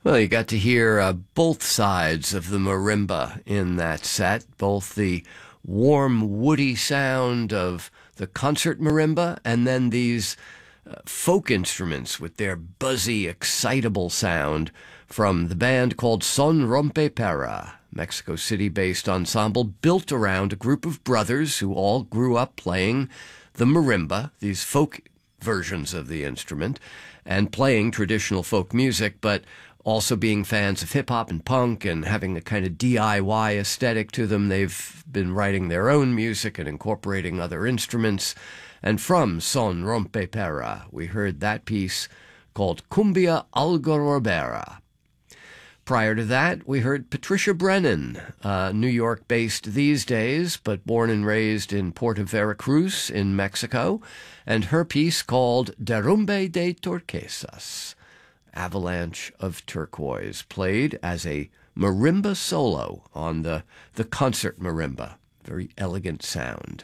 Well, you got to hear both sides of the marimba in that set, both the warm, woody sound of the concert marimba and then these folk instruments with their buzzy, excitable sound from the band called Son Rompe Para, Mexico City-based ensemble built around a group of brothers who all grew up playing the marimba, these folk versions of the instrument, and playing traditional folk music, but also being fans of hip-hop and punk and having a kind of DIY aesthetic to them. They've been writing their own music and incorporating other instruments. And from Son Rompe Para, we heard that piece called Cumbia Algarrobera. Prior to that, we heard Patricia Brennan, New York-based these days, but born and raised in Puerto Veracruz in Mexico, and her piece called Derrumbe de Turquesas, Avalanche of Turquoise, played as a marimba solo on the concert marimba. Very elegant sound.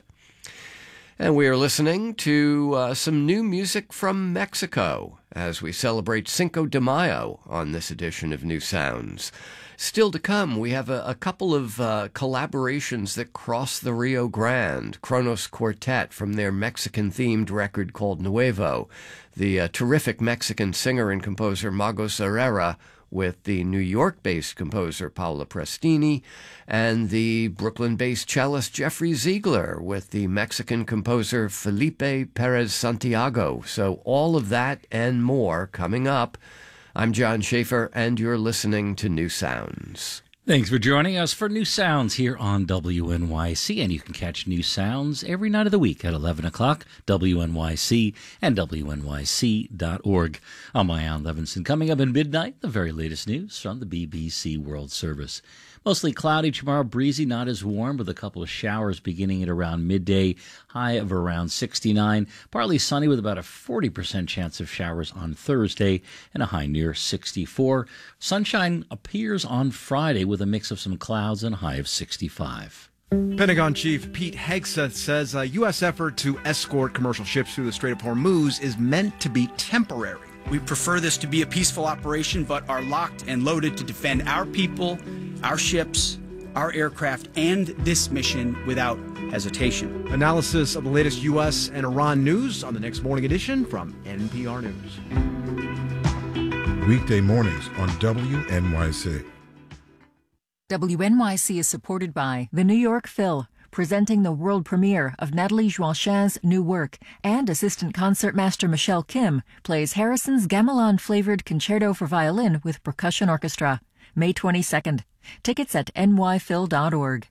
And we are listening to some new music from Mexico as we celebrate Cinco de Mayo on this edition of New Sounds. Still to come, we have a couple of collaborations that cross the Rio Grande. Kronos Quartet from their Mexican-themed record called Nuevo. The terrific Mexican singer and composer Magos Herrera with the New York-based composer Paula Prestini, and the Brooklyn-based cellist Jeffrey Ziegler with the Mexican composer Felipe Perez Santiago. So all of that and more coming up. I'm John Schaefer, and you're listening to New Sounds. Thanks for joining us for New Sounds here on WNYC, and you can catch New Sounds every night of the week at 11 o'clock, WNYC and WNYC.org. I'm Ian Levinson. Coming up at midnight, the very latest news from the BBC World Service. Mostly cloudy tomorrow, breezy, not as warm, with a couple of showers beginning at around midday, high of around 69. Partly sunny with about a 40% chance of showers on Thursday and a high near 64. Sunshine appears on Friday with a mix of some clouds and a high of 65. Pentagon Chief Pete Hegseth says a U.S. effort to escort commercial ships through the Strait of Hormuz is meant to be temporary. We prefer this to be a peaceful operation, but are locked and loaded to defend our people, our ships, our aircraft, and this mission without hesitation. Analysis of the latest U.S. and Iran news on the next morning edition from NPR News. Weekday mornings on WNYC. WNYC is supported by the New York Phil, presenting the world premiere of Nathalie Joachin's new work, and assistant concertmaster Michelle Kim plays Harrison's gamelan-flavored concerto for violin with percussion orchestra. May 22nd. Tickets at nyphil.org.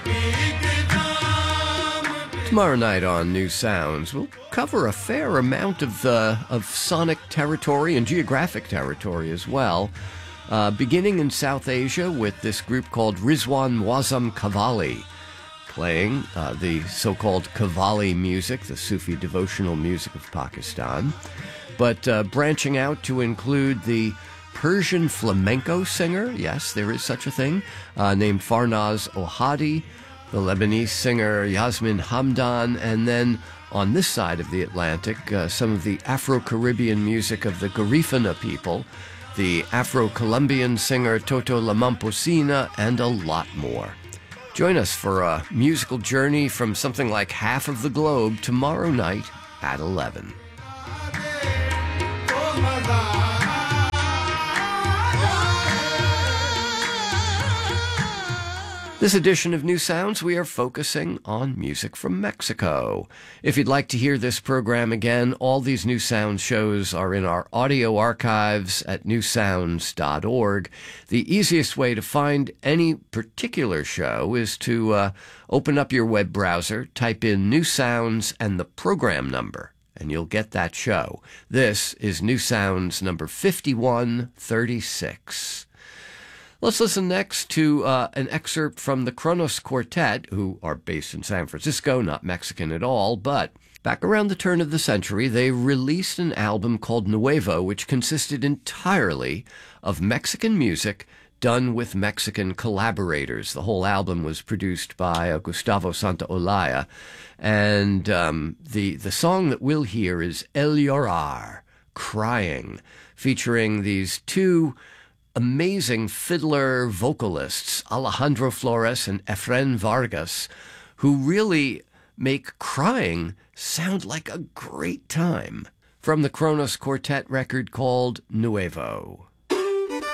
Tomorrow night on New Sounds, we'll cover a fair amount of sonic territory and geographic territory as well. Beginning in South Asia with this group called Rizwan Muazzam Qawwali, playing the so-called Qawwali music, the Sufi devotional music of Pakistan, but branching out to include the Persian flamenco singer, yes, there is such a thing, named Farnaz Ohadi, the Lebanese singer Yasmin Hamdan, and then on this side of the Atlantic, some of the Afro-Caribbean music of the Garifuna people, the Afro-Colombian singer Toto Lamamposina, and a lot more. Join us for a musical journey from something like half of the globe tomorrow night at 11. This edition of New Sounds, we are focusing on music from Mexico. If you'd like to hear this program again, all these New Sounds shows are in our audio archives at newsounds.org. The easiest way to find any particular show is to open up your web browser, type in New Sounds and the program number, and you'll get that show. This is New Sounds number 5136. Let's listen next to an excerpt from the Kronos Quartet, who are based in San Francisco, not Mexican at all, but back around the turn of the century, they released an album called Nuevo, which consisted entirely of Mexican music done with Mexican collaborators. The whole album was produced by Gustavo Santaolalla, and the song that we'll hear is El Llorar, Crying, featuring these two amazing fiddler vocalists, Alejandro Flores and Efren Vargas, who really make crying sound like a great time. From the Kronos Quartet record called Nuevo.